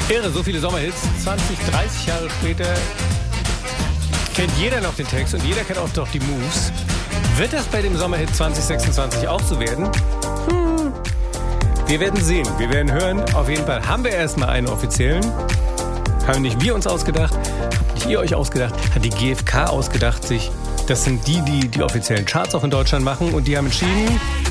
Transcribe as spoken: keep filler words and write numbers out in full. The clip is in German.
Irre, so viele Sommerhits. zwanzig, dreißig Jahre später kennt jeder noch den Text und jeder kennt auch noch die Moves. Wird das bei dem Sommerhit zwanzig sechsundzwanzig auch so werden? Hm. Wir werden sehen, wir werden hören. Auf jeden Fall haben wir erstmal einen offiziellen. Haben nicht wir uns ausgedacht, habt nicht ihr euch ausgedacht, hat die G F K ausgedacht sich. Das sind die, die die offiziellen Charts auch in Deutschland machen und die haben entschieden...